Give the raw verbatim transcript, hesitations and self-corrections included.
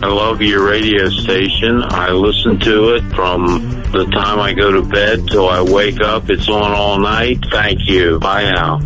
love your radio station. I listen to it from the time I go to bed till I wake up. It's on all night. Thank you. Bye now.